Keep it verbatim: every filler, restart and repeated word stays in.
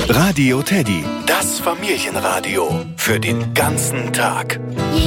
Radio Teddy, das Familienradio für den ganzen Tag.